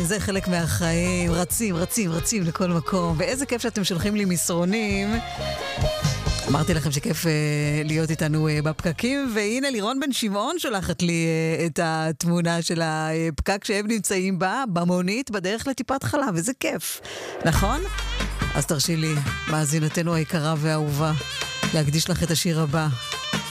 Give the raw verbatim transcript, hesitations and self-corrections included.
זה חלק מהחיים, רצים, רצים, רצים לכל מקום, ואיזה כיף שאתם שולחים לי מסרונים. אמרתי לכם שכיף uh, להיות איתנו uh, בפקקים, והנה לירון בן שמעון שולחת לי uh, את התמונה של הפקק שהם נמצאים בה, במונית, בדרך לטיפת חלב, וזה כיף, נכון? אז תרשי לי, מאזינתנו היקרה והאהובה, להקדיש לך את השיר הבא.